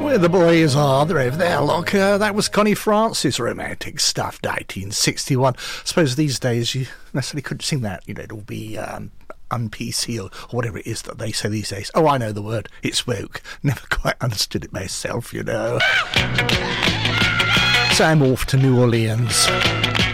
Where the boys are, they're over there. Look, that was Connie Francis, romantic stuff, 1961. I suppose these days you necessarily couldn't sing that. You know, it'll be un-PC or whatever it is that they say these days. Oh, I know the word. It's woke. Never quite understood it myself, you know. So I'm off to New Orleans.